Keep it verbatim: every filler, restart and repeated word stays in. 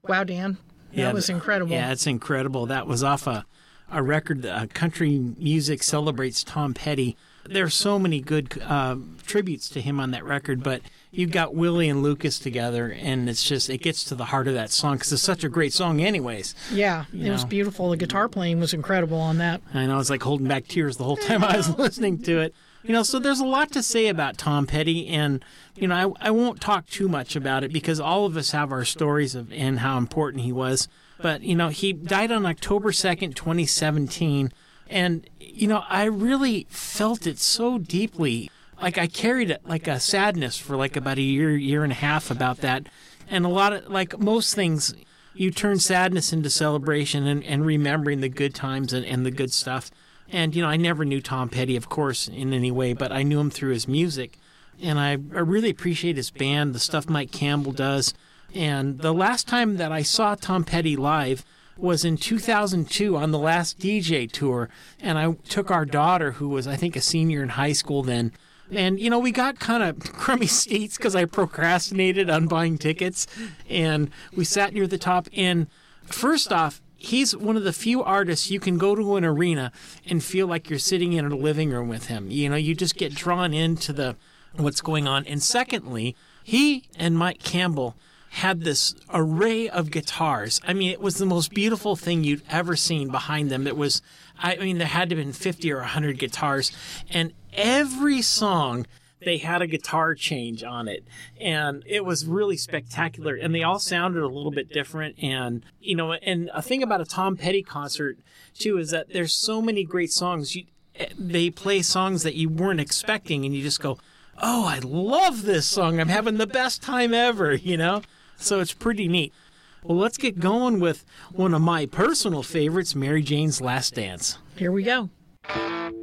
Wow, Dan. That Yeah, was incredible. Yeah, it's incredible. That was off a, a record, uh, Country Music Celebrates Tom Petty. There are so many good uh, tributes to him on that record, but you've got Willie and Lucas together, and it's just, it gets to the heart of that song because it's such a great song anyways. Yeah, You it was know. beautiful. The guitar playing was incredible on that. I know, I was like holding back tears the whole time I was listening to it. You know, so there's a lot to say about Tom Petty, and, you know, I, I won't talk too much about it because all of us have our stories of and how important he was. But, you know, he died on October second, twenty seventeen, and, you know, I really felt it so deeply. Like, I carried it like a sadness for like about a year, year and a half about that. And a lot of, like most things, you turn sadness into celebration and, and remembering the good times and, and the good stuff. And, you know, I never knew Tom Petty, of course, in any way, but I knew him through his music. And I, I really appreciate his band, the stuff Mike Campbell does. And the last time that I saw Tom Petty live was in two thousand two on the last D J tour. And I took our daughter, who was, I think, a senior in high school then. And, you know, we got kind of crummy seats because I procrastinated on buying tickets. And we sat near the top. And first off, he's one of the few artists you can go to an arena and feel like you're sitting in a living room with him. You know, you just get drawn into the what's going on. And secondly, he and Mike Campbell had this array of guitars. I mean, it was the most beautiful thing you'd ever seen behind them. It was, I mean, there had to have been fifty or one hundred guitars. And every song, they had a guitar change on it. And it was really spectacular. And they all sounded a little bit different. And, you know, and a thing about a Tom Petty concert, too, is that there's so many great songs. You, they play songs that you weren't expecting, and you just go, oh, I love this song. I'm having the best time ever, you know? So it's pretty neat. Well, let's get going with one of my personal favorites, Mary Jane's Last Dance. Here we go.